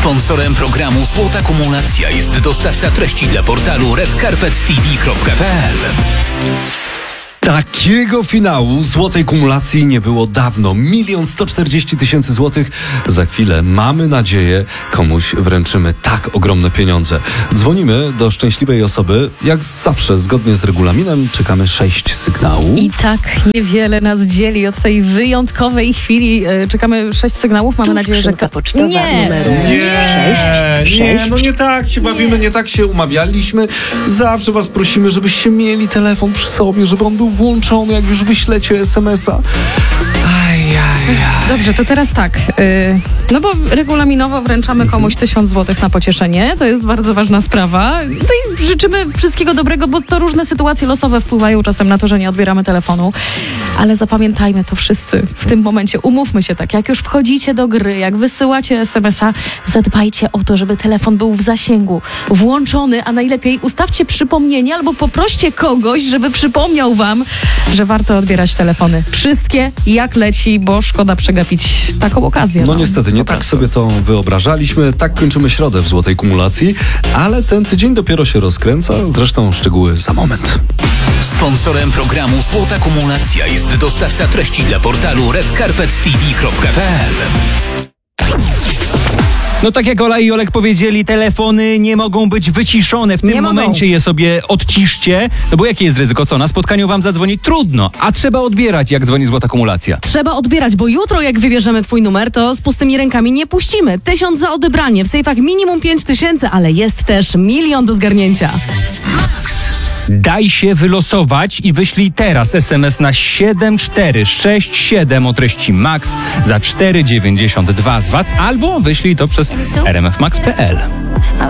Sponsorem programu Złota Kumulacja jest dostawca treści dla portalu redcarpettv.pl. Takiego finału złotej kumulacji nie było dawno. 1 140 000 złotych. Za chwilę, mamy nadzieję, komuś wręczymy tak ogromne pieniądze. Dzwonimy do szczęśliwej osoby. Jak zawsze, zgodnie z regulaminem, czekamy 6 sygnałów. I tak niewiele nas dzieli od tej wyjątkowej chwili. Czekamy 6 sygnałów. Mamy nadzieję, że... Nie, no nie tak się bawimy, nie tak się umawialiśmy. Zawsze was prosimy, żebyście mieli telefon przy sobie, żeby on był włączony, jak już wyślecie SMS-a. Dobrze, to teraz tak. No bo regulaminowo wręczamy komuś 1000 złotych na pocieszenie. To jest bardzo ważna sprawa. No i życzymy wszystkiego dobrego, bo to różne sytuacje losowe wpływają czasem na to, że nie odbieramy telefonu. Ale zapamiętajmy to wszyscy w tym momencie. Umówmy się tak, jak już wchodzicie do gry, jak wysyłacie SMS-a, zadbajcie o to, żeby telefon był w zasięgu, włączony, a najlepiej ustawcie przypomnienie albo poproście kogoś, żeby przypomniał wam, że warto odbierać telefony. Wszystkie jak leci, bo szkoda przegapić taką okazję. No niestety, nie tak sobie to wyobrażaliśmy. Tak kończymy środę w złotej kumulacji, ale ten tydzień dopiero się rozkręca. Zresztą szczegóły za moment. Sponsorem programu Złota Kumulacja jest dostawca treści dla portalu redcarpettv.pl. No tak jak Ola i Olek powiedzieli, telefony nie mogą być wyciszone. W tym momencie je sobie odciszcie. No bo jakie jest ryzyko? Co? Na spotkaniu wam zadzwoni? Trudno. A trzeba odbierać, jak dzwoni złota kumulacja. Trzeba odbierać, bo jutro jak wybierzemy twój numer, to z pustymi rękami nie puścimy. 1000 za odebranie, w sejfach minimum 5000, ale jest też 1 000 000 do zgarnięcia. Daj się wylosować i wyślij teraz SMS na 7467 o treści MAX za 4,92 z VAT albo wyślij to przez rmfmax.pl.